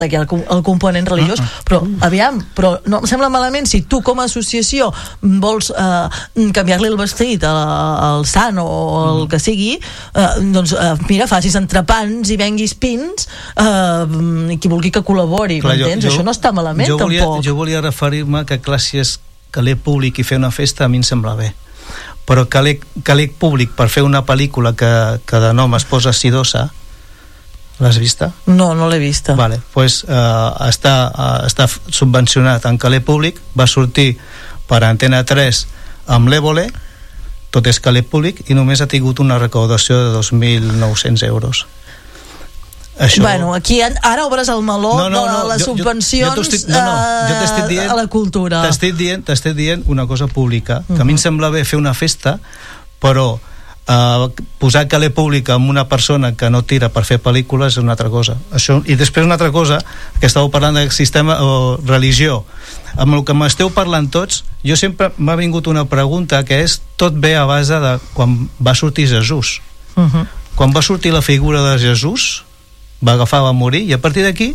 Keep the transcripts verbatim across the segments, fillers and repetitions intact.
que hi ha el, el component religiós, uh-huh. però aviam, però no em sembla malament si tu com a associació vols uh, canviar-li el vestit al sant o el que sigui, uh, doncs uh, mira, facis entrepans i venguis pins, uh, i qui vulgui que col·labori, clar, m'entens? Jo, jo, això no està malament, jo volia, tampoc. Jo volia referir-me que clar, si és caler públic i fer una festa, a mi em sembla bé, però caler, caler públic per fer una pel·lícula que, que de nom es posa Sidosa. L'has vista? No, no l'he vista. Vale, pues, uh, està, uh, està subvencionat en caler públic, va sortir per Antena tres amb l'Évole, tot és caler públic, i només ha tingut una recaudació de dos mil nou-cents euros. Això... Bueno, aquí ara obres el meló no, no, no, de les jo, subvencions jo, jo estic, no, no, jo dient, a la cultura. T'estic dient, t'estic dient una cosa pública, que uh-huh. a mi em sembla bé fer una festa, però Uh, posar caler públic amb una persona que no tira per fer pel·lícules és una altra cosa. Això, i després una altra cosa, que estàveu parlant de sistema o religió, amb el que m'esteu parlant tots, jo sempre m'ha vingut una pregunta que és, tot ve a base de quan va sortir Jesús. Uh-huh. Quan va sortir la figura de Jesús, va agafar, va morir, i a partir d'aquí,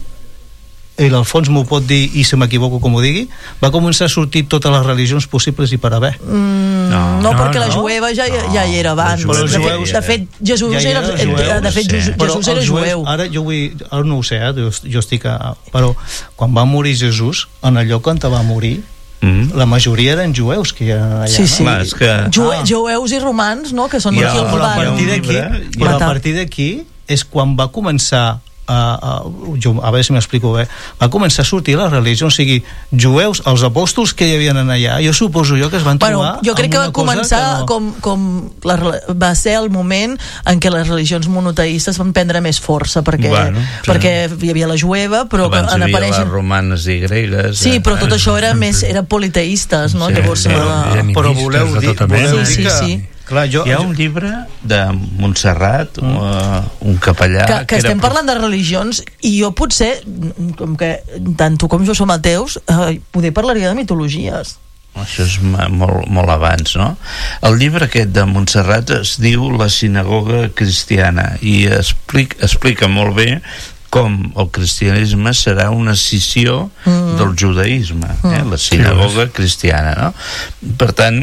i l'Alfons m'ho pot dir, i si m'equivoco com ho digui, va començar a sortir totes les religions possibles i per haver. Mm, no, no, perquè no, la jueva ja, no, ja hi era abans. Però de, fet, de fet, Jesús ja era, era, jueu, de fet, sí. Jesús era jueu. Ara jo vull, ara no ho sé, eh, jo, jo estic a, però quan va morir Jesús, en el lloc on va morir, Mm. la majoria eren jueus que hi eren allà, sí, sí. no? Clar, és que... Jue, ah. Jueus i romans, no? Que són ja, aquí els però a partir d'aquí, però a partir d'aquí és quan va començar a, a, jo, a veure si m'explico bé, va començar a sortir la religió, o sigui, jueus, els apòstols que hi havien allà, jo suposo jo que es van bueno, trobar jo crec que va començar que no... com, com la, va ser el moment en què les religions monoteistes van prendre més força, perquè, bueno, sí. perquè hi havia la jueva, però abans que hi havia apareixen... les romanes i gregues, sí, eh? però tot això era més, era politeistes, no? Sí, Llavors, sí, la... però voleu dir, voleu sí, dir que sí, sí. Clar, jo, hi ha un llibre de Montserrat, mm. uh, un capellà que, que, que estem era... parlant de religions, i jo potser, com que tant tu com jo som ateus, eh, poder parlaria de mitologies. Això és molt, molt abans, no? El llibre aquest de Montserrat es diu La sinagoga cristiana i explica, explica molt bé com el cristianisme serà una escissió mm. del judaïsme, eh? La sinagoga cristiana, no? Per tant,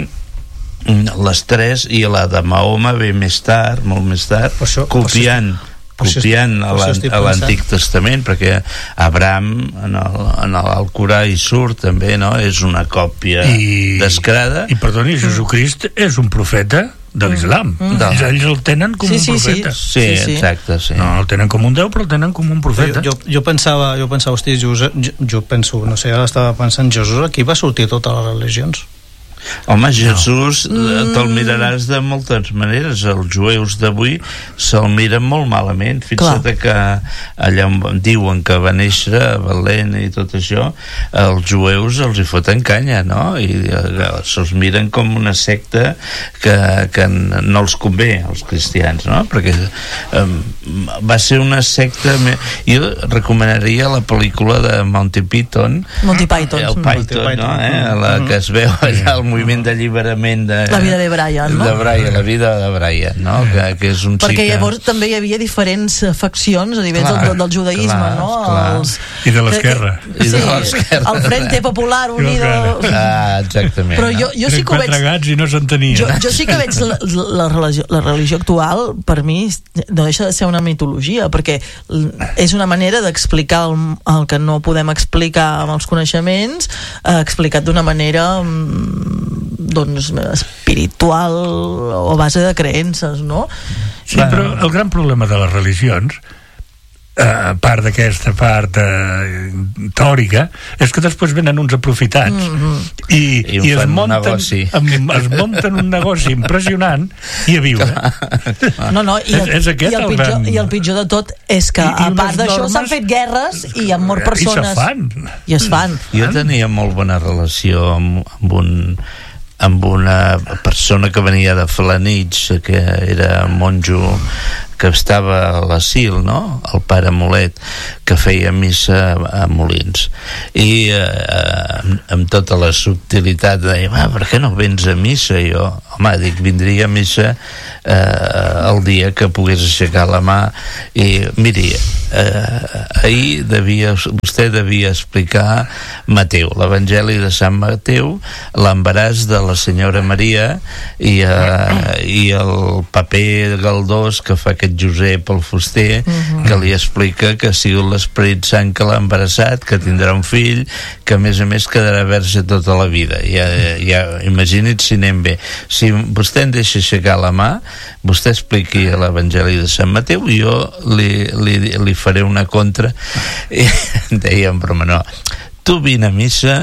les tres, i la de Mahoma ve més tard, molt més tard, això, copiant copiant a l'Antic Testament, perquè Abraham en l'Alcorà hi surt també, no? És una còpia I, descarada. I perdoni, Jesucrist és un profeta de l'islam. Mm. Mm. Ells el tenen com sí, un profeta. Sí, sí, sí, exacte, sí. No el tenen com un déu, però el tenen com un profeta. Jo, jo, jo pensava, jo pensava, hosti, jo, jo penso, no sé, ara estava pensant, Jesús aquí va sortir totes les religions. Home, Jesús no. te'l miraràs de moltes maneres. Els jueus d'avui se'l miren molt malament. Fixa't que allà on diuen que va néixer a Belén i tot això, els jueus els hi foten canya, no? I se'ls miren com una secta que, que no els convé als cristians, no? Perquè um, va ser una secta... Jo recomanaria la pel·lícula de Monty Python, Monty Python, el Python, no? Eh? La que es veu allà al moviment d'alliberament de... La vida de Brian, no? De Brian, la vida de Brian, no? Que, que és un Perquè xica... llavors també hi havia diferents faccions a nivell del, del judaïsme, clar, no? Els... I de l'esquerra. Sí, de l'esquerra. El Frente Popular Unido... Ah, exactament. Però jo, jo sí que ho veig... gats i no s'entenia. Jo, jo sí que veig la, la, religió, la religió actual, per mi, no deixa de ser una mitologia, perquè és una manera d'explicar el, el que no podem explicar amb els coneixements, eh, explicat d'una manera... doncs espiritual o a base de creences, no? Sí, però el gran problema de les religions, a part d'aquesta part eh, teòrica, és que després venen uns aprofitats mm-hmm. i, I, i es, munten, amb, es munten un negoci impressionant i a viure. No, no, i el, és, és aquest i el, el pitjor, gran... i el pitjor de tot és que I, a part d'això s'han fet guerres i han mort persones. I se fan. I es fan. Jo tenia molt bona relació amb, amb un amb una persona que venia de Felanitx, que era monjo que estava a l'asil, no? El pare Molet, que feia missa a Molins, i eh, amb, amb tota la subtilitat deia, ah, per què no vens a missa? I jo, home, dic, vindria a missa eh, el dia que pogués aixecar la mà. I miri, eh, ahir devia, vostè devia explicar Mateu, l'Evangeli de Sant Mateu, l'embaràs de la senyora Maria i, eh, i el paper galdós que fa aquest Josep el fuster, uh-huh. que li explica que ha sigut l'Esperit Sant que l'ha embarassat, que tindrà un fill, que a més a més quedarà verge tota la vida. Ja, ja, imagini't si anem bé. Si vostè em deixa aixecar la mà, vostè expliqui l'Evangeli de Sant Mateu i jo li, li, li faré una contra. I deia en broma, no, tu vine a missa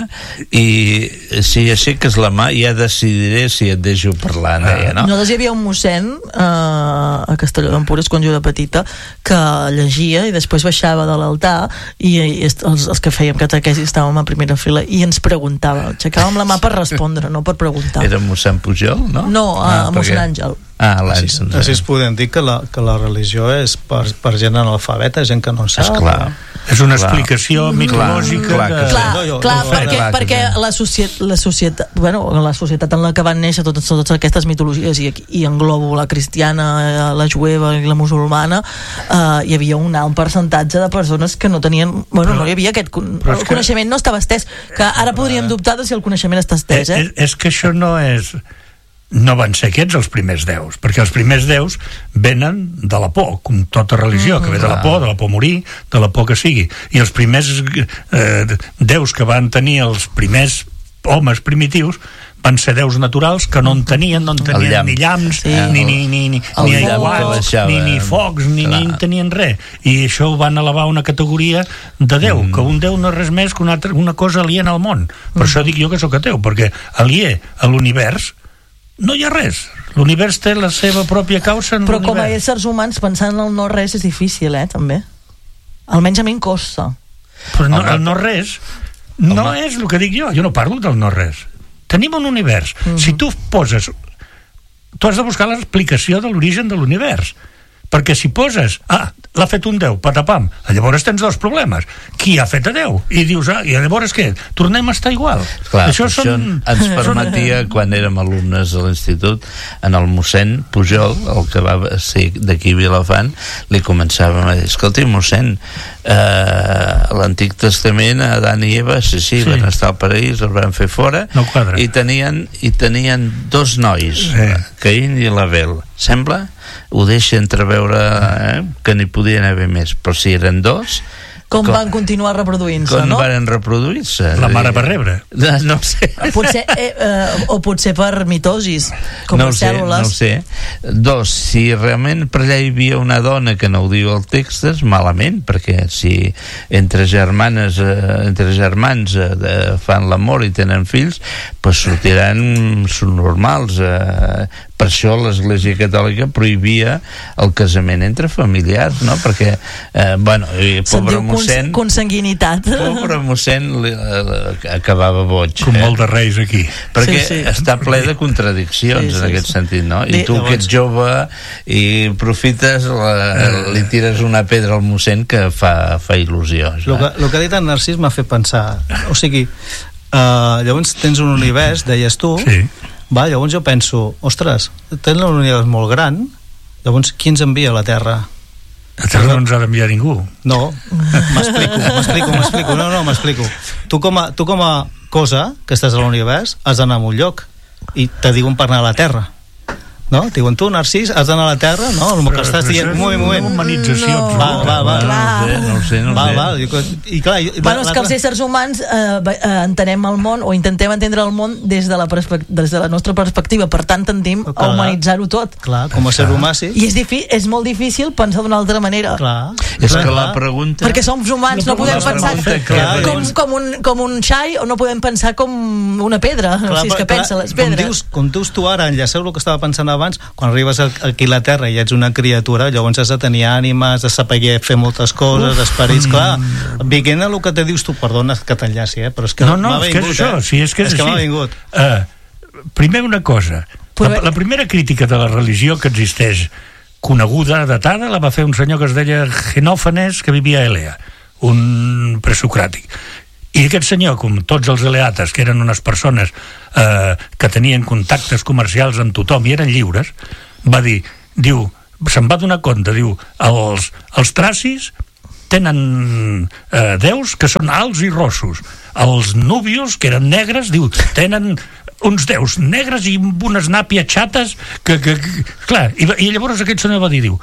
i si aixeques la mà ja decidiré si et deixo parlar, deia, no? Nosaltres hi havia un mossèn eh, a Castelló d'Empúries, quan jo era petita, que llegia i després baixava de l'altar i, i els, els que fèiem catequesi estàvem a primera fila i ens preguntava, aixecàvem la mà per respondre, no per preguntar. Era mossèn Pujol, no? No, a ah, mossèn Àngel. Ah, l'Àngel. Així, així es podem dir que la, que la religió és per, per gent analfabeta, gent que no en sap. Esclar. És una Clar. explicació mitològica. Clar, clar, de... Clar, no, jo, clar, no, perquè, clar, perquè clar. la, societat, la, societat, bueno, la societat en la que van néixer totes, totes aquestes mitologies i, i englobo la cristiana, la jueva i la musulmana, eh, hi havia un alt percentatge de persones que no tenien, bueno, però, no hi havia aquest el que... coneixement no estava estès, que ara podríem dubtar de si el coneixement està estès, eh? És, és que això no és... no van ser aquests els primers déus, perquè els primers déus venen de la por, com tota religió, mm, que ve de la por, de la por a morir, de la por que sigui. I els primers eh, déus que van tenir els primers homes primitius van ser déus naturals que no en tenien, no en tenien llamp. ni llamps, sí. ni, ni, ni, ni, ni aiguats, ni, ni focs, ni, ni en tenien res. I això ho van elevar a una categoria de Déu, mm. que un Déu no és res més que una, altra, una cosa aliena al món. Per mm. això dic jo que sóc ateu, perquè aliè a l'univers no hi ha res. L'univers té la seva pròpia causa en Però l'univers. com a éssers humans pensar en el no res és difícil, eh, també. Almenys a mi em costa. Però no, el no res no Home. és el que dic jo. Jo no parlo del no res. Tenim un univers. Mm-hmm. Si tu poses... Tu has de buscar l'explicació de l'origen de l'univers. Perquè si poses... Ah, l'ha fet un Déu, patapam. Llavors tens dos problemes. Qui ha fet a Déu? I dius, ah, i llavors què? Tornem a estar igual. Clar, això això són... ens permetia, quan érem alumnes a l'institut, en el mossèn Pujol, el que va ser d'aquí Vilafant, li començàvem a dir, escolti, mossèn, eh, l'Antic Testament, Adán i Eva, sí, sí, sí, van estar al paraís, els van fer fora, no quadra. i tenien, i tenien dos nois, sí. Caín i l'Abel. Sembla? Ho deixa entreveure eh, que n'hi podien haver més, però si eren dos, com, com van continuar reproduint-se, com no? Com van reproduir-se. La mare va rebre. No, no ho sé. Potser, eh, eh, o potser per mitosis, com no les sé, cèl·lules. No ho sé. Dos, si realment per allà hi havia una dona que no ho diu el text, és malament, perquè si entre germanes, eh, entre germans eh, fan l'amor i tenen fills, pues sortiran normals. Eh, per això l'Església Catòlica prohibia el casament entre familiars, no? Perquè, eh, bueno, i pobre mossèn... consanguinitat. Pobre mossèn li, li, acabava boig. Com eh? molt de reis aquí. Perquè sí, sí. està ple de contradiccions, sí, sí, en aquest sí. sentit, no? I Bé, tu que ets jove i profites, la, li tires una pedra al mossèn que fa, fa il·lusió. El que, el que ha dit en Narcís m'ha fet pensar, o sigui, uh, llavors tens un univers, deies tu, sí. Va, llavors jo penso, ostres, tens un univers molt gran, llavors qui ens envia a la Terra? La Terra no ens ha d'enviar ningú. No, m'explico, m'explico, m'explico, no, no, m'explico. Tu com a, tu com a cosa que estàs a l'univers has d'anar a un lloc i te diuen per anar a la Terra. No? Et diuen, tu, Narcís, has d'anar a la Terra, no? El que estàs dient, un moment, un moment. Humanització no. Va, va, va. No ho sé, no ho sé. No va, sé. va. I, i clar, i, bueno, és que els éssers humans eh, eh, entenem el món o intentem entendre el món des de la, des de la nostra perspectiva, per tant tendim clar, a humanitzar-ho tot. Clar, com a ser humà, sí. I és, és molt difícil pensar d'una altra manera. Clar. És clar, que la clar. pregunta... Perquè som humans, no, no podem pensar clar, com, com, un, com un xai o no podem pensar com una pedra, clar, o sigui, és que clar, pensa les pedres. Com dius, com dius tu ara, enllaceu el que estava pensant abans, quan arribes aquí a la Terra i ets una criatura, llavors has de tenir ànimes, de saber fer moltes coses, Uf, esperits, clar, veient el que te dius tu, perdona que t'enllaci, eh? Però és que no, no, m'ha és vingut, que és això, eh? sí, és que és, és que així. m'ha vingut. Uh, primer una cosa, la, la primera crítica de la religió que existeix, coneguda, datada, la va fer un senyor que es deia Genòfanes, que vivia a Elea, un presocràtic. I aquest senyor, com tots els eleates, que eren unes persones eh, que tenien contactes comercials amb tothom i eren lliures, va dir, diu, se'n va donar compte, diu, els, els tracis tenen eh, déus que són alts i rossos. Els núbios, que eren negres, diu, tenen uns déus negres i amb unes nàpies xates que, que, que clar, i, i llavors aquest senyor va dir, diu,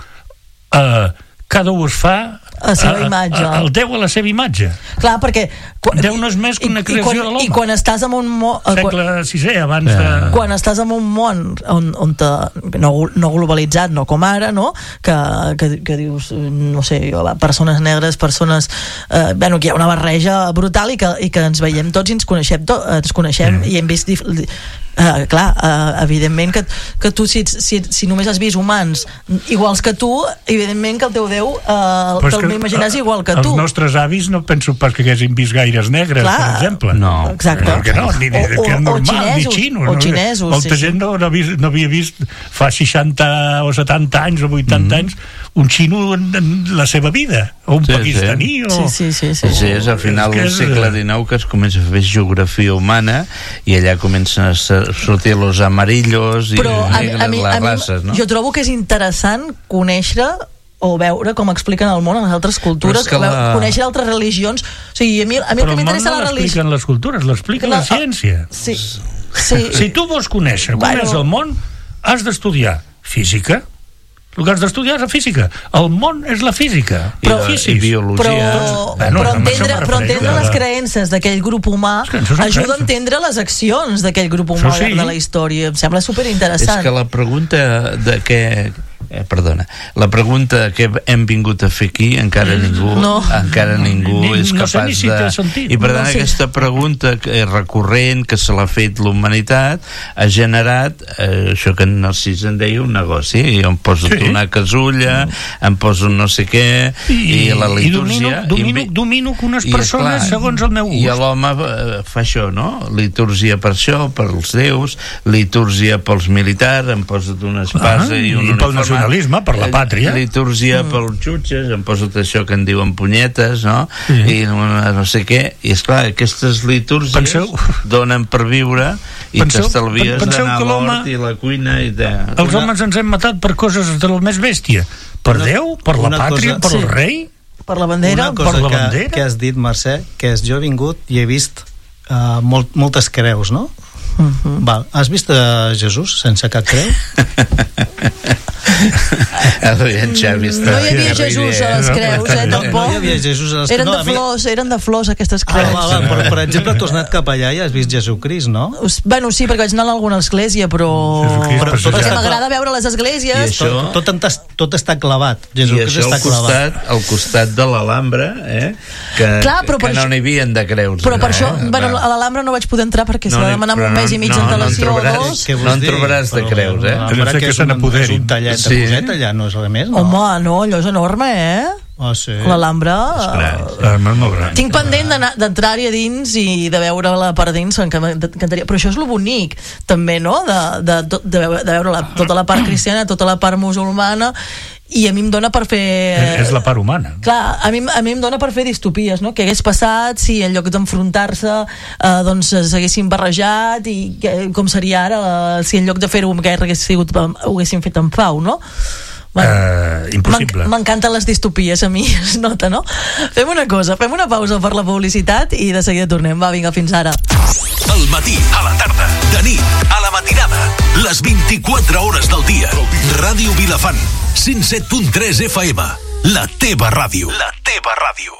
uh, cada un es fa a la seva imatge. A, a, el Déu a la seva imatge. Clar, perquè... Quan, Déu no és més que una creació quan, de l'home. I quan estàs en un món... Segle sisè, abans yeah. de... Quan estàs en un món on, on te, no, no globalitzat, no com ara, no? Que, que, que dius, no sé, persones negres, persones... Eh, bueno, que hi ha una barreja brutal i que, i que ens veiem tots i ens coneixem, to, ens coneixem yeah. i hem vist... Dif, Uh, clar, uh, evidentment que, que tu si, si, si només has vist humans iguals que tu, evidentment que el teu Déu uh, te'l imaginàs igual que els tu. Els nostres avis no penso pas que haguessin vist gaires negres, clar, per exemple. No. Exacte. Que no, ni, ni, o, que és normal, o xinesos, ni xinos. O no? xinesos, Molta sí, gent sí. no, no, vist, no havia vist fa seixanta o setanta anys o vuitanta mm. anys un xino en, en la seva vida, o un sí, pakistaní sí. o... Sí, sí, sí, sí. Sí, és al final és del és... segle dinou que es comença a fer geografia humana i allà comencen a sortir los amarillos i però a, negres, a mi, les a mi, races, no? jo trobo que és interessant conèixer o veure com expliquen el món en les altres cultures, la... conèixer altres religions, o sigui, a mi, a mi però el que m'interessa no la religió... l'expliquen les cultures, l'explica la, la ciència. Sí, sí. Si tu vols conèixer com bueno... és el món, has d'estudiar física. El que has d'estudiar és la física. El món és la física. Però, I, la, i biologia. Però, bueno, però entendre, però entendre les creences d'aquell grup humà ajuda a entendre les accions d'aquell grup humà sí. de la història. Em sembla superinteressant. És que la pregunta de què... Eh, perdona, la pregunta que hem vingut a fer aquí encara ningú no. encara ningú ni, és no capaç si de... I per tant no sé. Aquesta pregunta que és recurrent, que se l'ha fet l'humanitat, ha generat eh, això que en Narcís en deia un negoci. Jo em poso sí. una casulla, em poso no sé què, i, i la litúrgia... I domino, domino, domino que unes persones clar, segons el meu gust. I l'home eh, fa això, no? Litúrgia per això, per als déus, litúrgia pels militars, em poso una espasa ah, i un uniforme, nacionalisme, per la pàtria, litúrgia mm. pels jutges, em poso això que en diuen punyetes, no? Mm. I no, no sé què, i esclar, aquestes litúrgies penseu... donen per viure i t'estalvies d'anar a l'hort i la cuina i de... Els una... homes ens hem matat per coses de lo més bèstia, per una, Déu, per la pàtria, cosa... per sí. el rei, per la bandera, una cosa per la que, bandera. Que has dit, Mercè, que és jo he vingut i he vist uh, molt, moltes creus, no? Uh-huh. Val. Has vist a Jesús sense cap creu? Adrián Xavi no hi havia Jesús a les creus, eh, tampoc. No hi havia Jesús a les creus. Eren de flors, eren de flors aquestes creus. Ah, va, va, però, per exemple, tu has anat cap allà i has vist Jesucrist, no? Bueno, sí, perquè vaig anar a alguna església, però... Però tot perquè m'agrada veure les esglésies. Això... Tot, tot, tot està clavat. Jesucrist està clavat. Al costat de l'Alhambra, eh? Que, Clar, que, que no n'hi havien de creus. Però per això, bueno, a l'Alhambra no vaig poder entrar perquè s'ha de demanar un mes i mig d'antelació o dos. No en trobaràs de creus, eh? Però que se n'apoderin. Un tallet de coseta, allà no és res més, no? Home, no, allò és enorme, eh? Ah, sí. L'Alhambra uh, tinc pendent d'entrar-hi a dins i de veure-la per dins, m'encantaria. Però això és lo bonic també, no? De, de, de, de veure la, tota la part cristiana, tota la part musulmana, i a mi em dona per fer... És la part humana. Clar, a mi, a mi em dona per fer distopies, no? Què hagués passat si en lloc d'enfrontar-se eh, doncs s'haguessin barrejat i que, com seria ara eh, si en lloc de fer-ho amb guerra hagués sigut, ho haguessin fet en pau, no? Bueno, uh, impossible. M'encanten les distopies, a mi es nota, no? Fem una cosa, fem una pausa per la publicitat i de seguida tornem. Va, vinga, fins ara. Al matí, a la tarda, de nit, a la matinada, les vint-i-quatre hores del dia. Ràdio Vilafant, cent set punt tres F M. La teva ràdio. La teva ràdio.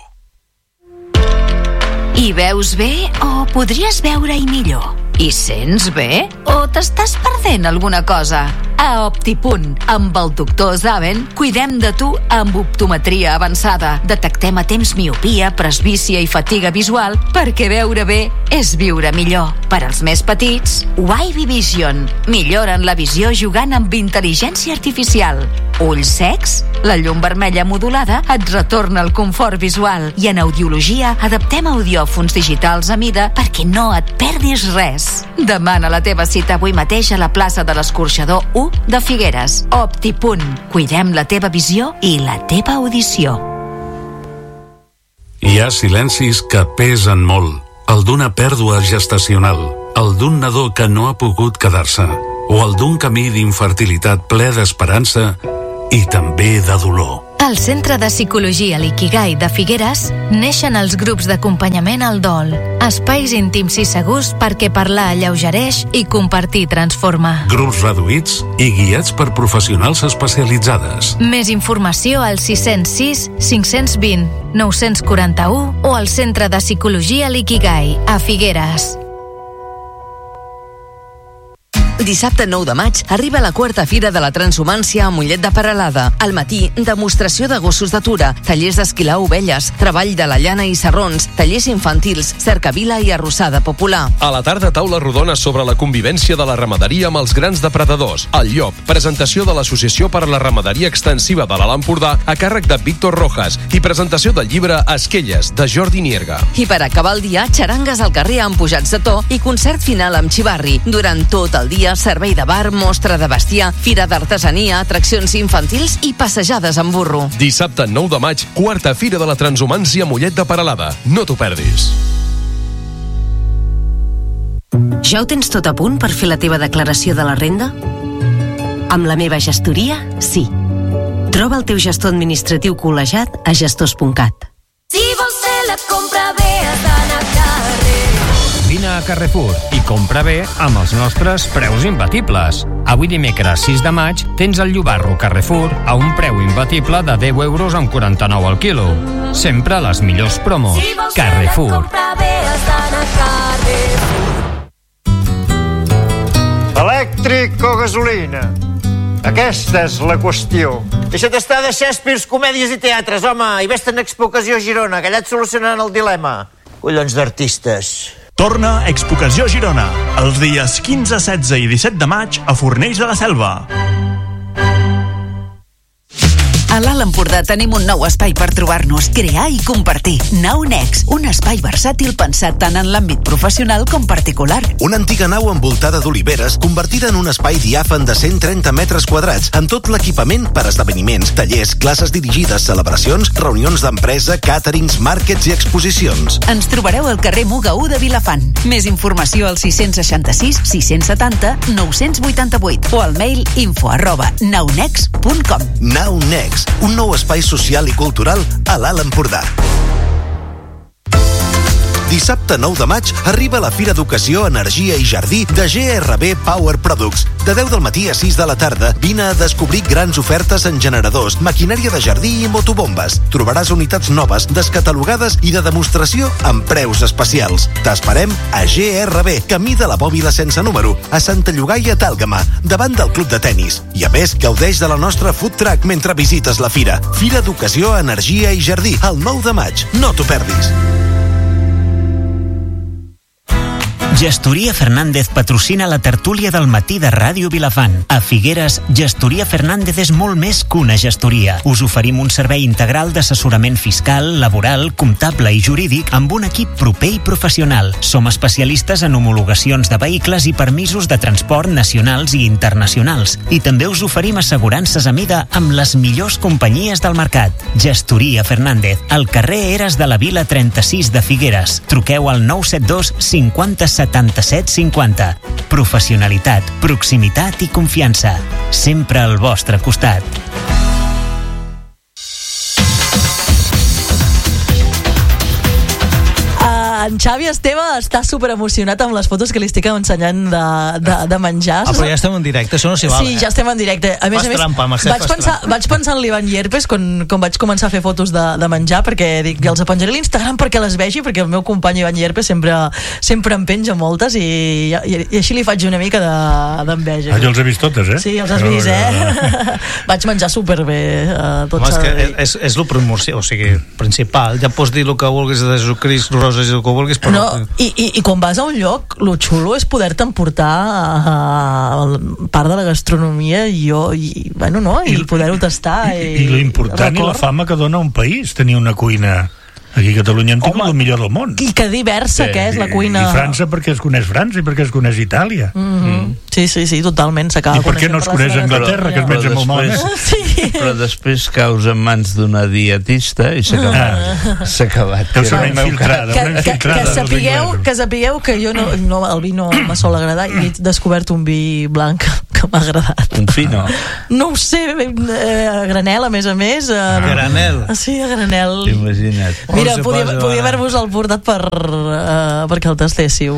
Hi veus bé o podries veure-hi millor? Hi sents bé? O t'estàs perdent alguna cosa? A Optipunt, amb el doctor Zaven, cuidem de tu amb optometria avançada. Detectem a temps miopia, presbícia i fatiga visual perquè veure bé és viure millor. Per als més petits, Wavy Vision. Milloren la visió jugant amb intel·ligència artificial. Ulls secs? La llum vermella modulada et retorna el confort visual. I en audiologia adaptem audiòfons digitals a mida perquè no et perdis res. Demana la teva cita avui mateix a la plaça de l'Escorxador u de Figueres. Optipunt. Cuidem la teva visió i la teva audició. Hi ha silencis que pesen molt. El d'una pèrdua gestacional, el d'un nadó que no ha pogut quedar-se, o el d'un camí d'infertilitat ple d'esperança i també de dolor. Al Centre de Psicologia L'Ikigai de Figueres neixen els grups d'acompanyament al dol, espais íntims i segurs perquè parlar alleugereix i compartir transforma. Grups reduïts i guiats per professionals especialitzades. Més informació al sis zero sis, cinc dos zero, nou quatre u o al Centre de Psicologia L'Ikigai a Figueres. Dissabte nou de maig arriba la quarta Fira de la Transhumància a Mollet de Peralada. Al matí, demostració de gossos d'atura, tallers d'esquilar ovelles, treball de la llana i sarrons, tallers infantils, cercavila i arrossada popular. A la tarda, taula rodona sobre la convivència de la ramaderia amb els grans depredadors. El llop, presentació de l'Associació per a la Ramaderia Extensiva de l'Alt Empordà a càrrec de Víctor Rojas i presentació del llibre Esquelles, de Jordi Nierga. I per acabar el dia, xarangues al carrer amb pujats de to i concert final amb xivarri. Durant tot el dia, servei de bar, mostra de bestiar, fira d'artesania, atraccions infantils i passejades amb burro. Dissabte nou de maig, quarta Fira de la Transhumància a Mollet de Peralada. No t'ho perdis. Ja ho tens tot a punt per fer la teva declaració de la renda? Amb la meva gestoria, sí. Troba el teu gestor administratiu col·legiat a gestors punt cat. Si vols fer la compra bé, has d'anar a carrer. Vine a Carrefour i compra bé amb els nostres preus imbatibles. Avui dimecres sis de maig tens el llobarro Carrefour a un preu imbatible de deu euros amb quaranta-nou al quilo. Sempre les millors promos. Carrefour. Elèctric o gasolina? Aquesta és la qüestió. Deixa't estar de Shakespeare, comèdies i teatres, home, i vés-te'n a Expocació Girona, que allà et solucionaran el dilema. Collons d'artistes. Torna Expocació Girona, els dies quinze, setze i disset de maig a Fornells de la Selva. A l'Alt Empordà tenim un nou espai per trobar-nos, crear i compartir. Nau Next, un espai versàtil pensat tant en l'àmbit professional com particular. Una antiga nau envoltada d'oliveres convertida en un espai diàfan de cent trenta metres quadrats amb tot l'equipament per esdeveniments, tallers, classes dirigides, celebracions, reunions d'empresa, càterings, màrquets i exposicions. Ens trobareu al carrer Muga u de Vilafant. Més informació al sis cents seixanta-sis, sis cents setanta, nou cents vuitanta-vuit o al mail info arroba naunex punt com. Nau Next, un nou espai social i cultural a l'Alt Empordà. Dissabte nou de maig arriba la Fira d'Educació, Energia i Jardí de G R B Power Products. De deu del matí a sis de la tarda vine a descobrir grans ofertes en generadors, maquinària de jardí i motobombes. Trobaràs unitats noves, descatalogades i de demostració amb preus especials. T'esperem a G R B, camí de la Bòbila sense número, a Santa Llogaia d'Àlgama, davant del club de tennis. I a més, gaudeix de la nostra food truck mentre visites la fira. Fira d'Educació, Energia i Jardí, el nou de maig. No t'ho perdis. Gestoria Fernández patrocina la tertúlia del matí de Ràdio Vilafant. A Figueres, Gestoria Fernández és molt més que una gestoria. Us oferim un servei integral d'assessorament fiscal, laboral, comptable i jurídic amb un equip proper i professional. Som especialistes en homologacions de vehicles i permisos de transport nacionals i internacionals. I també us oferim assegurances a mida amb les millors companyies del mercat. Gestoria Fernández, al carrer Eres de la Vila trenta-sis de Figueres. Truqueu al nou set dos cinquanta setanta-set cinquanta. Professionalitat, proximitat i confiança. Sempre al vostre costat. En Xavi Esteve està super emocionat amb les fotos que li estic ensenyant de, de, de menjar. Ah, però ja estem en directe, això no s'hi val. Sí, ja estem en directe. A més fas a més, trampa, Mercè, vaig, pensar, vaig pensar en l'Ivan Llerpes quan, quan vaig començar a fer fotos de, de menjar, perquè dic, els penjaré a l'Instagram perquè les vegi, perquè el meu company Ivan Llerpes sempre, sempre en penja moltes i, i, i així li faig una mica d'enveja. De, ah, jo els he vist totes, eh? Sí, els has vist, eh? Vaig menjar superbé. Eh, Home, és, que és, és el primordial, o sigui, principal. Ja pots dir el que vulguis de Jesucrist, roses i el que vulguis, però... No, i, i, i quan vas a un lloc, lo xulo és poder-te emportar a, a part de la gastronomia i, jo, i, bueno, no, i, I poder-ho tastar. I, i, i l'important i la fama que dona un país, tenir una cuina Aquí a Catalunya han tingut el millor del món. I que diversa sí. que és la cuina. I França perquè es coneix França i perquè es coneix Itàlia. Mm-hmm. Mm. Sí, sí, sí, totalment. I per què no es coneix Anglaterra, que es menja molt malament? Sí. Però després caus en mans d'una dietista i s'ha acabat. S'ha acabat. Que s'ha infiltrada. Que, que, que, sapigueu, que sapigueu que jo no, no, el vi no me sol agradar i he descobert un vi blanc que m'ha agradat. Un fino? No ho sé, eh, a granel, a més a més. A ah. granel? Sí, a granel. Imagina't. Mira, podia, podia haver-vos el portat per, uh, perquè el tastéssiu.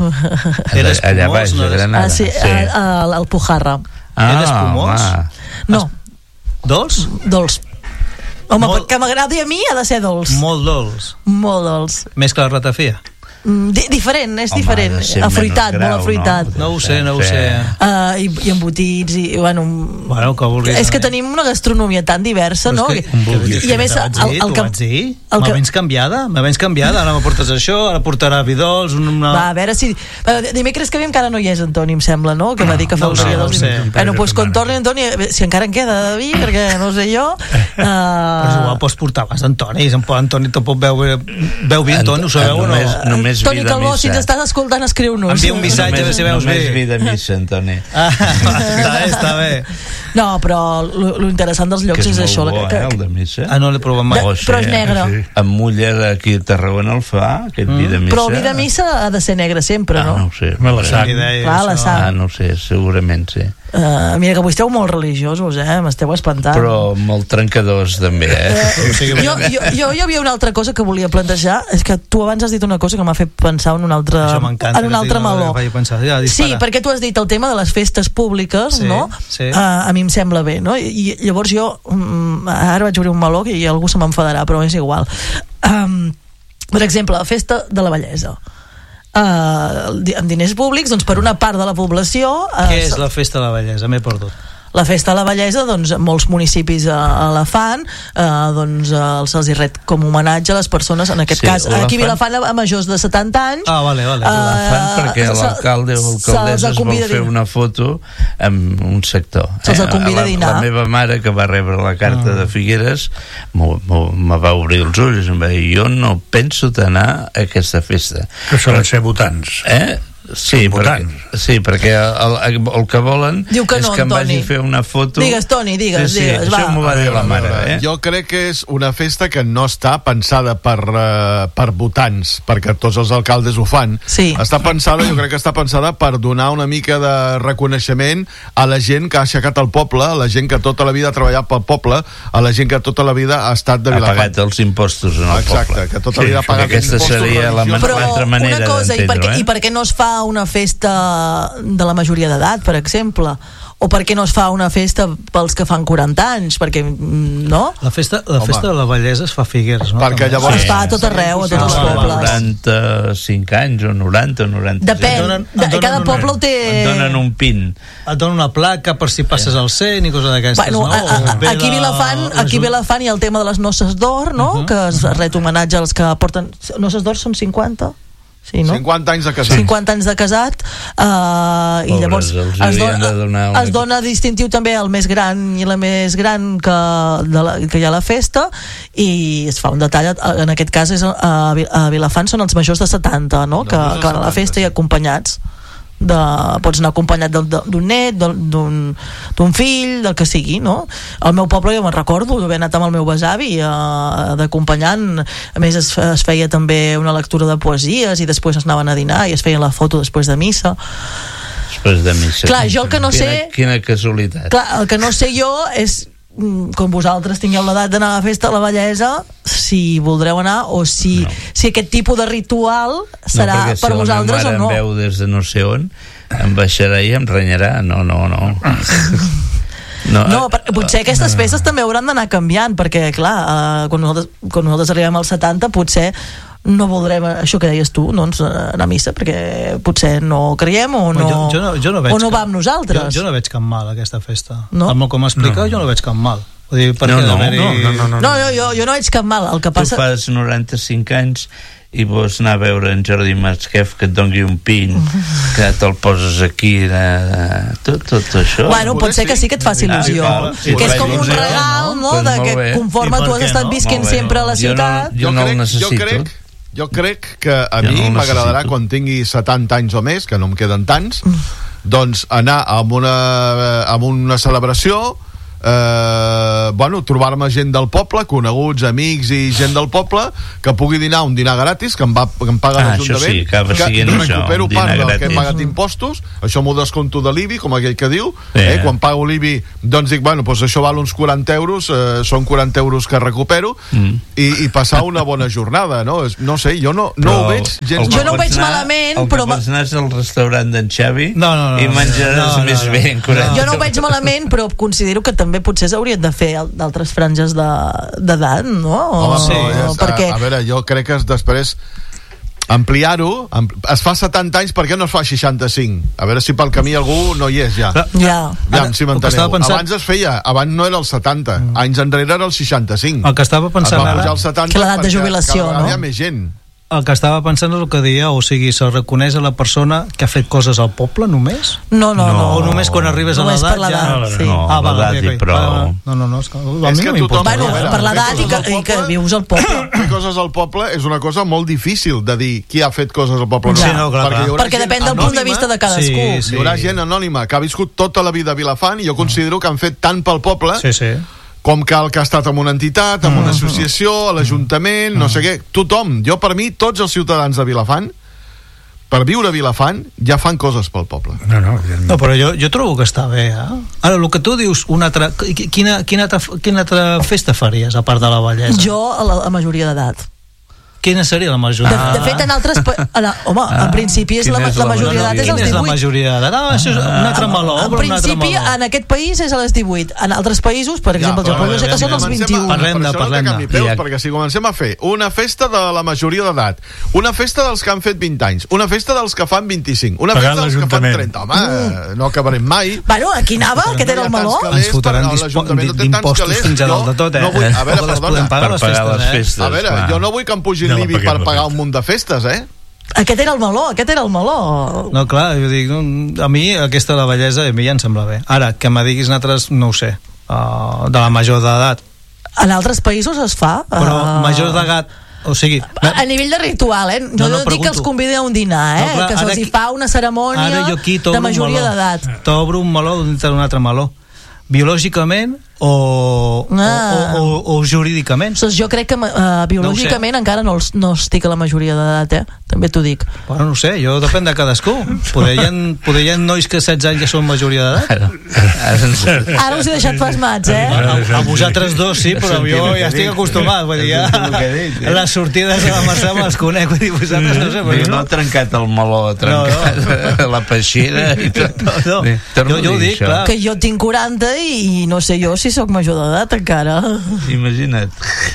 Era espumós, allà baix, a Granada. Ah, sí, sí. Al, al Pujarra. Ah, era espumós? No. Dolç? Dolç. Home, molt... que m'agradi a mi ha de ser dolç. Molt dolç. Molt dolç. Més que la ratafia. D diferent, és Home, diferent. Afruitat, grau, molt afruitat. No, no ho sé, no ho sé. Uh, i, I embotits, i bueno... Bueno, que vulguis. És que tenim una gastronomia tan diversa, no? Que, I, I a més... El, el, el que, dir? El que... M'ha canviada? M'ha canviada? Ara m'aportes això, ara portarà vi dolç... Una... Va, a veure si... Dimecres que ve encara no hi és Antoni, em sembla, no? Que va dir que fa un dia dels... Bueno, doncs quan torni Antoni, si encara en queda de vi, perquè no sé jo... Però és igual, pots portar abans d'Antoni, Antoni te pot veure... Veu vi, Antoni, ho sabeu o no? Toni Calbó, si ens estàs escoltant, escriu-nos. Envia un missatge de si veus bé. Només vi de missa, Antoni. Ah, està bé, està bé. No, però lo interessant dels llocs és, és això. Que és molt bo, eh, el de missa. Ah, no l'he provat mai. Però és negre. Amb mulla d'aquí a Tarragona el fa, aquest vi de missa. Però el vi de missa ha de ser negre sempre, no? Ah, no ho sé. Me la sang. Clar, la sang. Ah, no ho sé, segurament sí. Uh, mira que vostè esteu molt religiosos, eh? M'esteu espantant. Però molt trencadors, també, eh? Uh, jo, jo, jo hi havia una altra cosa que volia plantejar, és que tu abans has dit una cosa que m'ha fet pensar en un altre, en un altre meló. Pensar, ja, sí, perquè tu has dit el tema de les festes públiques, sí, no? Sí. Uh, a mi em sembla bé, no? I llavors jo, um, ara vaig obrir un meló i algú se m'enfadarà, però és igual. Um, per exemple, la festa de la bellesa. Uh, amb diners públics, doncs per una part de la població... Uh, Què és la festa de la bellesa? M'he perdut. La festa de la bellesa, doncs, molts municipis a, a la fan, eh, doncs, els se'ls hi ret com homenatge a les persones, en aquest sí, cas, aquí a Vilafant, a majors de setanta anys. Ah, vale, vale. Uh, la fan perquè l'alcalde o l'alcaldessa es vol fer una foto amb un sector. Se'ls eh? convida a dinar. La meva mare, que va rebre la carta mm. de Figueres, me va obrir els ulls, em va dir, jo no penso d'anar a aquesta festa. Que solen ser votants. Eh? Sí, perquè, sí, perquè el, el, el que volen que és no, que em Toni. vagi a fer una foto. Digues, Toni, digues, sí, sí, digues, això m'ho va dir la mare, eh? Jo crec que és una festa que no està pensada per, uh, per votants, perquè tots els alcaldes ho fan. Sí. Està pensada, jo crec que està pensada per donar una mica de reconeixement a la gent que ha aixecat el poble, a la gent que tota la vida ha treballat pel poble, a la gent que tota la vida ha estat de Vilafant. Ha pagat els impostos en el Exacte, poble. que tota la vida ha pagat els impostos. Aquesta seria l'altra manera una cosa, i per, què, eh? i per què no es fa una festa de la majoria d'edat, per exemple? O per què no es fa una festa pels que fan quaranta anys? Perquè, no? La festa, la festa de la bellesa es fa a Figueres, no? Perquè llavors... Es fa a tot arreu, a tots els pobles. noranta-cinc anys o noranta o noranta. Depèn, donen, de, cada una, poble ho té... Et donen un pin. Et donen una placa per si passes al cent i coses d'aquestes, bueno, no? A, a, aquí a Vilafant, aquí a Vilafant hi ha el tema de les noces d'or, no? Uh -huh. Que es ret homenatge als que porten... Noces d'or són cinquanta? Sí, no? cinquanta anys de casat. cinquanta anys de casat uh, i llavors es dona, una... es dona distintiu també al més gran i la més gran que, de la, que hi ha a la festa, i es fa un detall, en aquest cas és, a, a Vilafant són els majors de setanta, no? Que, que van a la festa i acompanyats de, pots anar acompanyat d'un net, d'un fill, del que sigui, no? Al meu poble jo me'n recordo d'haver anat amb el meu besavi eh, d'acompanyant, a més es, es feia també una lectura de poesies i després es anaven a dinar i es feia la foto després de missa. Després de missa. Clar, jo el que no quina, sé... Quina casualitat. Clar, el que no sé jo és, com vosaltres tingueu l'edat d'anar a la festa de la bellesa, si voldreu anar o si, no. si aquest tipus de ritual serà no, per si vosaltres o no. Si la meva mare em veu des de no sé on, em baixarà i em renyarà. No, no, no. No, no, potser aquestes festes també hauran d'anar canviant, perquè clar, eh, quan, nosaltres, quan nosaltres arribem als setanta potser no voldrem, això que deies tu, doncs, anar a missa, perquè potser no creiem o no, jo, jo no, jo no, veig o no va cap, amb nosaltres. Jo, jo no veig cap mal aquesta festa. No? El com m'explica, no. jo no veig cap mal. Vull dir, per no, què no, no, no, no, no, no, no, jo, jo no veig cap mal. El que passa... Tu fas noranta-cinc anys i vols anar a veure en Jordi Masquef que et doni un pin, que te'l poses aquí, eh, tot, tot això. Bueno, pot ser que sí que et faci il·lusió. Sí, que és com un regal, no?, de que conforme tu has estat visquent sempre a la ciutat. Jo no el necessito. Jo crec, jo crec que a mi m'agradarà quan tingui setanta anys o més, que no em queden tants, doncs anar a una, a una celebració, eh, bueno, trobar-me gent del poble, coneguts, amics i gent del poble, que pugui dinar un dinar gratis, que em, va, que em paga ah, l'Ajuntament, sí, que, que recupero això, part del gratis. que he pagat impostos, això m'ho desconto de l'I B I, com aquell que diu, yeah. eh, quan pago l'I B I, doncs dic, bueno, doncs això val uns quaranta euros, eh, són quaranta euros que recupero, mm. i, i passar una bona jornada, no? No sé, jo no, no ho veig gens... Jo no ho veig malament, el però... El que pots anar al restaurant d'en Xavi no, no, no, i menjaràs no, no, més no, no. bé en quaranta. Jo no ho veig malament, però considero que també potser s'haurien de fer d'altres franges d'edat, no? Home, sí, o, és, perquè... a, a veure, jo crec que es, després ampliar-ho, ampli... es fa setanta anys, per què no es fa seixanta-cinc? A veure si pel camí algú no hi és ja. Ja. Ja, si m'enteneu. Pensant... Abans es feia, abans no era el setanta, mm. anys enrere era el seixanta-cinc. El que estava pensant es va ara... pujar al setanta que l'edat de jubilació, no? Hi ha no? més gent. El que estava pensant és el que deia, o sigui, se reconeix a la persona que ha fet coses al poble només? No, no, no. O només quan arribes només a l'edat ja... No, sí. no, ah, va, l'edat okay, i prou. No, no, no, és que, a és mi que no m'importa. Bueno, per l'edat i, que, i que vius al poble. Fer coses al poble és una cosa molt difícil de dir qui ha fet coses al poble. Sí, no, clar, perquè, perquè depèn del punt de vista de cadascú. Sí, sí. Hi haurà gent anònima que ha viscut tota la vida a Vilafant i jo considero que han fet tant pel poble sí, sí. com que el que ha estat en una entitat, en una associació, a l'Ajuntament, no sé què, tothom. Jo, per mi, tots els ciutadans de Vilafant, per viure a Vilafant, ja fan coses pel poble. No, no, no però jo, jo trobo que està bé, eh? Ara, el que tu dius, una altra, quina, quina, altra, quina altra festa faries, a part de la bellesa? Jo, a la, a majoria d'edat. Quina seria la majoria? De, de fet, en altres... En, home, ah, en principi és la, és la, la majoria d'edat és als divuit. Quina és la majoria d'edat? Ah, això és un altre meló. En principi, en aquest país és a les divuit. En altres països, per exemple, ja, el Japó, jo sé que són els vint-i-u. Parlem de, parlem de. Peus, perquè si comencem a fer una festa de la majoria d'edat, una festa dels que han fet vint anys, una festa dels que fan vint-i-cinc, una festa dels que fan trenta, home, mm. no acabarem mai. Bueno, aquí anava, aquest era el meló. Ens fotran d'impostos fins a dalt de tot, eh? A veure, perdona. Per pagar les festes. A veure, jo no vull que em pugin l'I B I per pagar un munt de festes, eh? Aquest era el meló, aquest era el meló. No, clar, jo dic, a mi aquesta de la bellesa a mi ja em sembla bé. Ara, que me diguis altres, no ho sé, uh, de la major d'edat. En altres països es fa. Però uh... major d'edat, o sigui... A nivell de ritual, eh? Jo no, no, no dic que els convidi a un dinar, eh? No, clar, que se'ls hi fa una cerimònia de majoria d'edat. T'obro un meló dintre d'un altre meló. Biològicament o, ah. o, o, o jurídicament. Doncs jo crec que uh, biològicament no encara no, els, no estic a la majoria d'edat, eh? També t'ho dic. Bueno, no sé, jo depèn de cadascú. Poder hi ha, poder hi ha nois que setze anys ja són majoria d'edat. Ara us he deixat pasmats, eh? A, a vosaltres dos sí, però jo ja estic acostumat. Vull dir, ja, les sortides de la Mercè me les conec. Vull dir, vosaltres no sé. Però no ha trencat el meló, ha trencat no, no. la peixera i tot. No, no. Jo, jo ho dic, clar. Que jo tinc quaranta i no sé jo si sóc major d'edat encara. Imagina't.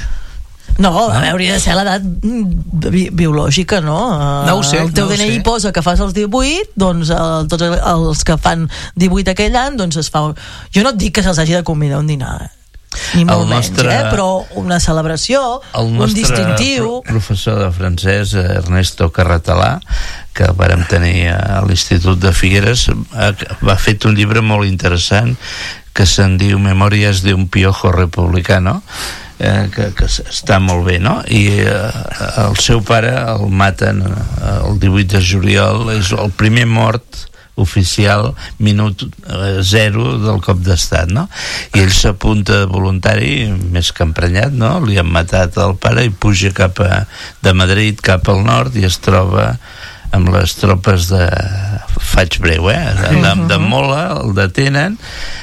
No, hauria de ser l'edat bi biològica, no? No ho sé. El teu no D N I sé. posa que fas els divuit, doncs el, tots els que fan divuit aquell any, doncs es fa... Jo no et dic que se'ls hagi de convidar a un dinar, ni molt el nostre, menys, eh? Però una celebració, un distintiu... El professor de francès, Ernesto Carratalà, que vàrem tenir a l'Institut de Figueres, va fet un llibre molt interessant que se'n diu Memòries d'un piojo republicano, eh, que, que està molt bé, no? I eh, el seu pare el maten el divuit de juliol, és el primer mort oficial, minut eh, zero del cop d'estat, no? I ell s'apunta voluntari, més que emprenyat, no? Li han matat el pare i puja cap a, de Madrid cap al nord i es troba amb les tropes de... faig breu, eh? De, de Mola, el detenen.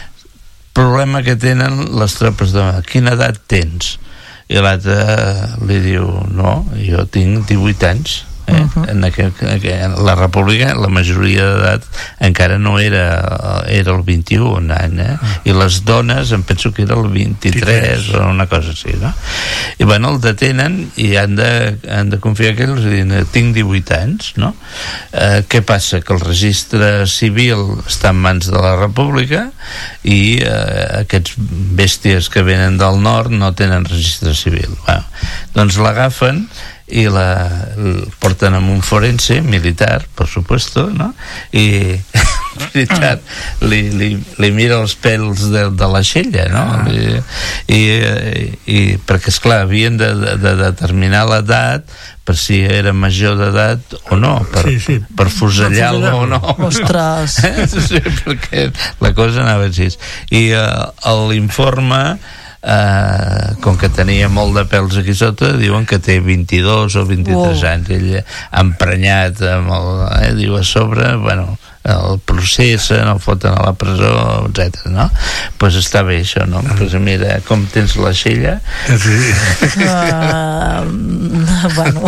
Problema que tenen les tropes de... Quina edat tens? I l'altre li diu, no, jo tinc divuit anys. Eh? Uh-huh. En, aquel, en la república la majoria d'edat encara no era era el vint-i-u un any, eh? Uh-huh. I les dones em penso que era el vint-i-tres o una cosa així, no? I bueno, el detenen i han de, han de confiar que ells diuen, tinc divuit anys, no? Eh, què passa? Que el registre civil està en mans de la república i eh, aquests bèsties que venen del nord no tenen registre civil. Bueno, doncs l'agafen i la, el porten amb un forense militar, per supuesto, no? I militar li, li, li mira els pèls de, de la xella, no? I, i, i perquè esclar, havien de, de, de determinar l'edat per si era major d'edat o no, per, sí, sí. per fusellar-lo o no. Ostres! Sí, perquè la cosa anava així. I uh, l'informe, uh, com que tenia molt de pèls aquí sota, diuen que té vint-i-dos o vint-i-tres wow. anys. Ell emprenyat amb el... Eh, diu a sobre, bueno... el procés, no el foten a la presó, etcètera, no? Doncs pues està bé això, no? Pues mira com tens la xella. Sí. Uh, bueno.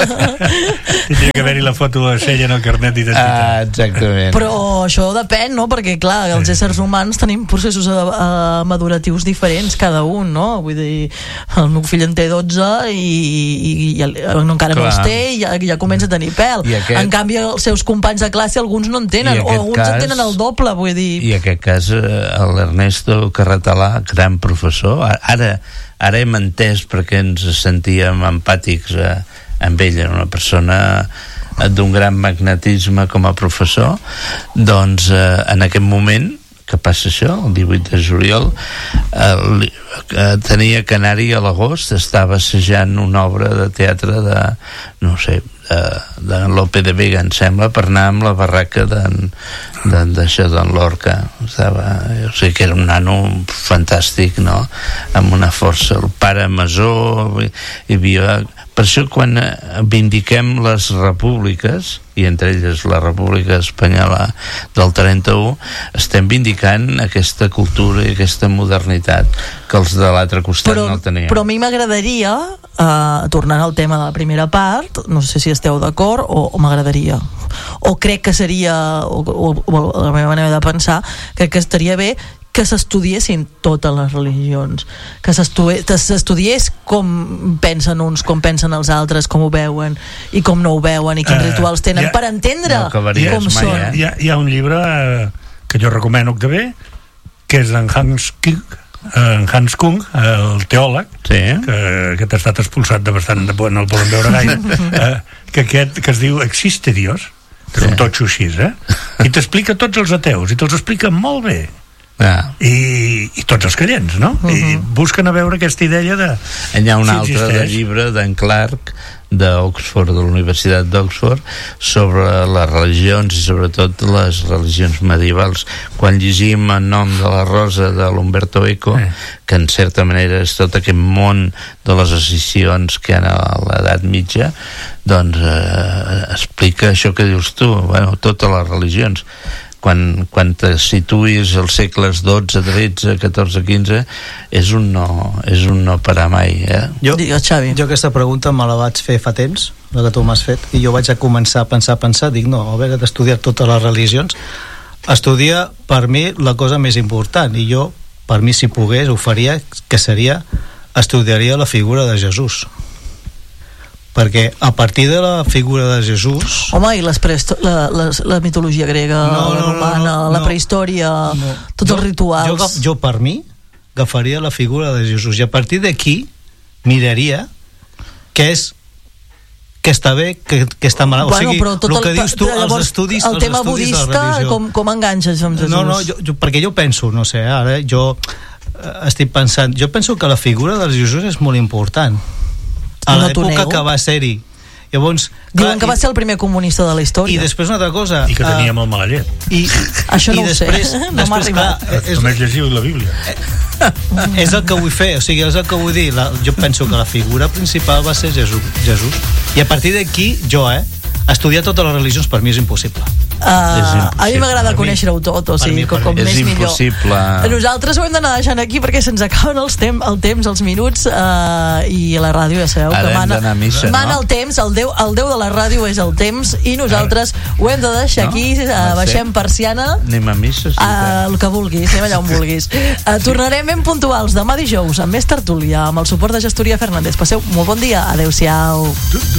Tindria que haver-hi la foto de la xella en el carnet d'identitat. Ah, exactament. Però això depèn, no? Perquè, clar, els éssers humans tenim processos uh, maduratius diferents, cada un, no? Vull dir, el meu fill en té dotze i, i, i no, encara clar. no els té i ja, ja comença a tenir pèl. Aquest... En canvi, els seus companys de classe, alguns no en tenen, o alguns cas, en tenen el doble, vull dir... I en aquest cas l'Ernesto Carratalà, gran professor, ara, ara hem entès perquè ens sentíem empàtics eh, amb ell, era una persona d'un gran magnetisme com a professor, doncs eh, en aquest moment que passa això, el divuit de juliol eh, eh, tenia que anar-hi a l'agost, estava assajant una obra de teatre de, no sé, de, de Lope de Vega, em sembla, per anar amb la barraca d'això d'en Lorca. Estava, jo sé que era un nano fantàstic, no? Amb una força, el pare Masó, hi havia... Per això quan vindiquem les repúbliques, i entre elles la República Espanyola del trenta-u, estem vindicant aquesta cultura i aquesta modernitat que els de l'altre costat però, no tenien. Però a mi m'agradaria, eh, tornant al tema de la primera part, no sé si esteu d'acord, o, o m'agradaria, o crec que seria, o, o, o la meva manera de pensar, crec que estaria bé que s'estudiessin totes les religions, que s'estudiés com pensen uns, com pensen els altres, com ho veuen i com no ho veuen i quins uh, rituals tenen, ha, per entendre no com mai, són. Eh? Hi, ha, hi ha un llibre eh, que jo recomano que bé, que és d'en Hans Kung, en Hans Kung, el teòleg, sí. que, que ha estat expulsat de bastant, de, no el poden veure gaire, eh, que aquest que es diu Existe Dios, que és un totxo així, eh? I t'explica tots els ateus, i te'ls explica molt bé. Ah. I, i tots els creients, no? Uh-huh. I busquen a veure aquesta idea de... Hi ha un si altre existeix. de llibre d'en Clark d'Oxford, de la Universitat d'Oxford, sobre les religions i sobretot les religions medievals. Quan llegim En nom de la rosa de l'Umberto Eco, eh. que en certa manera és tot aquest món de les escissions que hi ha a l'edat mitja, doncs eh, explica això que dius tu, bueno, totes les religions. Quan, quan te situïs als segles dotze, tretze, catorze, quinze, és un no, és un no parar mai, eh? Jo, Digues, Xavi. Jo aquesta pregunta me la vaig fer fa temps, la que tu m'has fet, i jo vaig a començar a pensar, a pensar, dic, no, haver d'estudiar totes les religions, estudiar per mi la cosa més important, i jo, per mi, si pogués, ho faria, que seria, estudiaria la figura de Jesús. Perquè a partir de la figura de Jesús... Home, i les presto- la, la, la mitologia grega, no, no, la romana, no, no, la prehistòria, no. tots jo, els rituals... Jo, jo, per mi, agafaria la figura de Jesús, i a partir d'aquí miraria què és que està bé, que, que està mal. Bueno, o sigui, el, el que dius tu, llavors, els estudis, el els tema estudis budista, de la religió. com, com enganxes amb Jesús? No, no, jo, jo, perquè jo penso, no sé, ara jo eh, estic pensant, jo penso que la figura de Jesús és molt important. A no l'època que va ser-hi. Llavors, diuen clar, que va ser el primer comunista de la història. I després una altra cosa... I que tenia uh, molt mala llet. I, Això no i ho després, sé, no després, m'ha arribat. Clar, és, només llegiu la Bíblia. És el que vull fer, o sigui, és el que vull dir. La, jo penso que la figura principal va ser Jesús. Jesús. I a partir d'aquí, jo, eh, estudiar totes les religions per mi és impossible. Uh, a mi m'agrada conèixer-ho tot, o sigui, mi, com, com més millor. Nosaltres ho hem d'anar deixant aquí perquè se'ns acaben els tem el temps, els minuts, uh, i la ràdio ja sabeu Ara que mana, missa, mana no? el temps, el déu, el déu de la ràdio és el temps, i nosaltres ho hem de deixar no? aquí, uh, baixem persiana, anem a missa, sí, uh, el que vulguis, anem allà on vulguis. Uh, tornarem ben puntuals demà dijous amb més tertúlia, amb el suport de Gestoria Fernández. Passeu molt bon dia, adeu-siau.